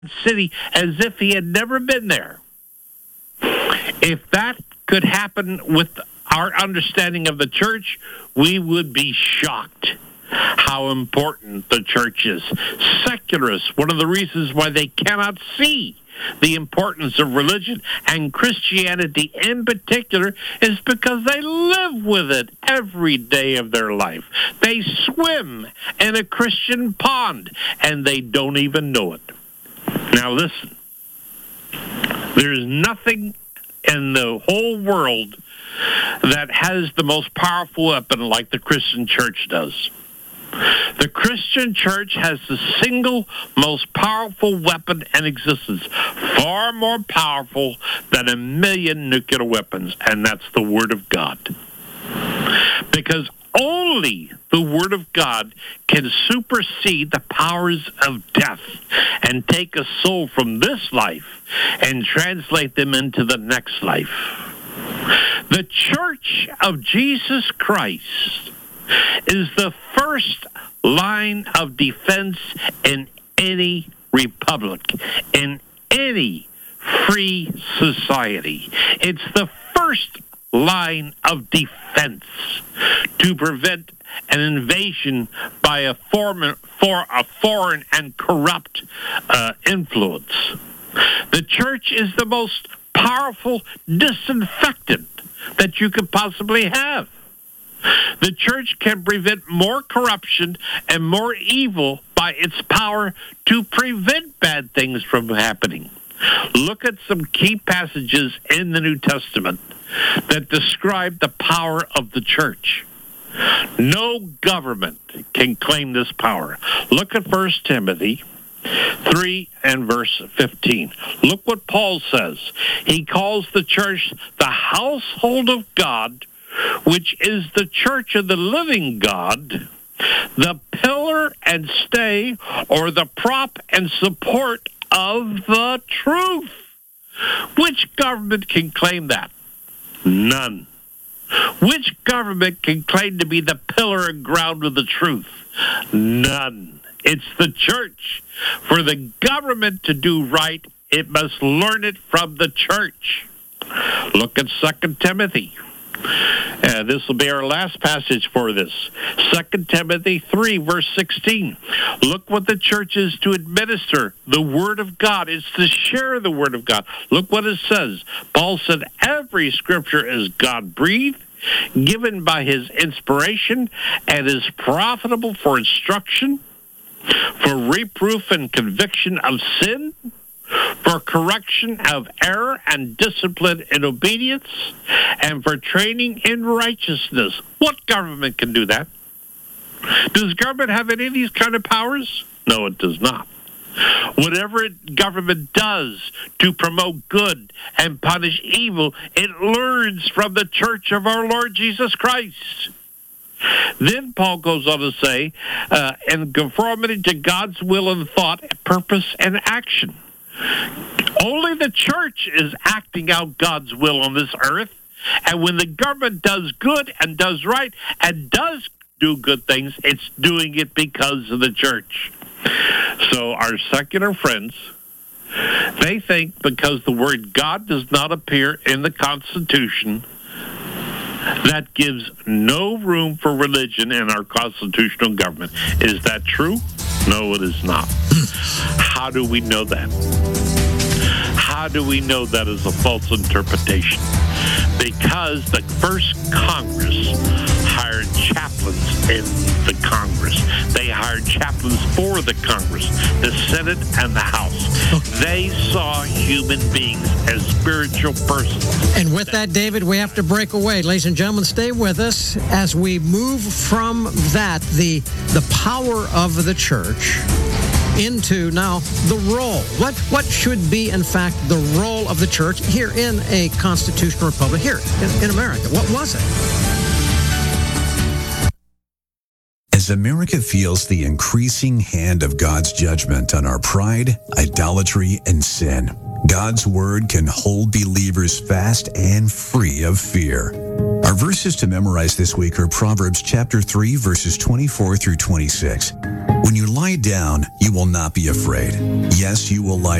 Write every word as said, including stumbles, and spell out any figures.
city as if he had never been there. If that could happen with our understanding of the church, we would be shocked how important the church is. Secularists, one of the reasons why they cannot see the importance of religion and Christianity in particular is because they live with it every day of their life. They swim in a Christian pond and they don't even know it. Now listen, there's nothing in the whole world that has the most powerful weapon like the Christian church does. The Christian church has the single most powerful weapon in existence, far more powerful than a million nuclear weapons, and that's the Word of God. Because only the Word of God can supersede the powers of death and take a soul from this life and translate them into the next life. The Church of Jesus Christ is the first line of defense in any republic, in any free society. It's the first line of defense to prevent an invasion by a foreign, for a foreign and corrupt uh, influence. The church is the most powerful disinfectant that you could possibly have. The church can prevent more corruption and more evil by its power to prevent bad things from happening. Look at some key passages in the New Testament that describe the power of the church. No government can claim this power. Look at First Timothy three and verse fifteen. Look what Paul says. He calls the church the household of God, which is the church of the living God, the pillar and stay, or the prop and support of the truth. Which government can claim that? None. Which government can claim to be the pillar and ground of the truth? None. It's the church. For the government to do right, it must learn it from the church. Look at Second Timothy. Uh, this will be our last passage for this. Second Timothy three, verse sixteen. Look what the church is to administer. The Word of God. It's to share the Word of God. Look what it says. Paul said, every Scripture is God-breathed, given by His inspiration, and is profitable for instruction, for reproof and conviction of sin, for correction of error and discipline in obedience, and for training in righteousness. What government can do that? Does government have any of these kind of powers? No, it does not. Whatever it, government does to promote good and punish evil, it learns from the church of our Lord Jesus Christ. Then Paul goes on to say, uh, in conformity to God's will and thought, purpose, and action. Only the church is acting out God's will on this earth. And when the government does good and does right and does do good things, it's doing it because of the church. So our secular friends, they think because the word God does not appear in the Constitution, that gives no room for religion in our constitutional government. Is that true? No, it is not. How do we know that? How do we know that is a false interpretation? Because the first Congress hired chaplains in the Congress. They hired chaplains for the Congress, the Senate, and the House. They saw human beings as spiritual persons. And with that, David, we have to break away. Ladies and gentlemen, stay with us as we move from that, the the power of the church, into now the role. What what should be, in fact, the role of the church here in a constitutional republic, here in, in America? What was it? As America feels the increasing hand of God's judgment on our pride, idolatry, and sin, God's word can hold believers fast and free of fear. Our verses to memorize this week are Proverbs chapter three, verses twenty-four through twenty-six. When you lie down, you will not be afraid. Yes, you will lie